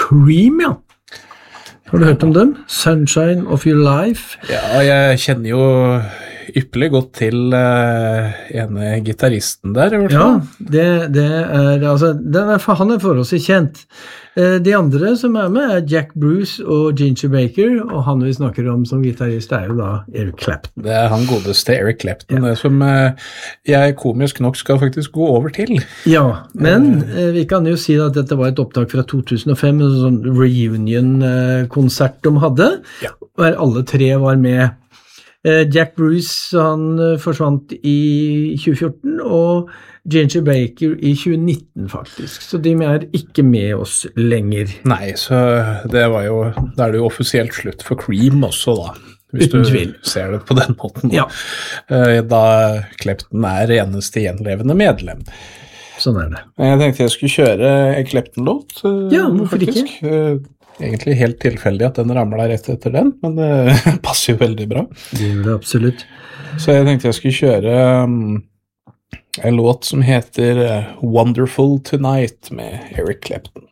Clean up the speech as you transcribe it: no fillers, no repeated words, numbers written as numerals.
Cream, ja. Har du hørt om dem? Sunshine of Your Life. Ja, jeg kjenner jo ypperlig godt til ene gitaristen der, I hvert fall. Ja, altså, han forholdsvis kjent. De andre som med Jack Bruce og Ginger Baker, og han vi snakker om som gitarist jo da Eric Clapton. Det han godeste Eric Clapton, det som jeg komisk nok skal faktisk gå over til. Ja, men vi kan jo si at dette var et opptak fra 2005, en sånn reunion-konsert de hadde, der alle tre var med. Jack Bruce, han forsvant I 2014, og Ginger Baker I 2019 faktisk, så de ikke med oss lenger. Nei, så det var jo, da det jo offisielt slutt for Cream også da, hvis du ser det på den måten. Ja. Da Clapton eneste gjenlevende medlem. Sånn det. Jeg tenkte jeg skulle kjøre en Clapton-låt. Ja, hvorfor ikke? Egentlig helt tilfeldig at den ramler rett etter den, men det passer jo veldig bra. Det gjør det absolutt. Så jeg tenkte jeg skulle kjøre en låt som heter Wonderful Tonight med Eric Clapton.